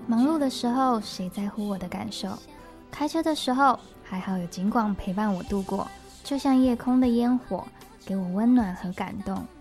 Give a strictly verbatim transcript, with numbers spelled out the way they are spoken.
忙碌的时候，谁在乎我的感受？开车的时候，还好有景广陪伴我度过，就像夜空的烟火，给我温暖和感动。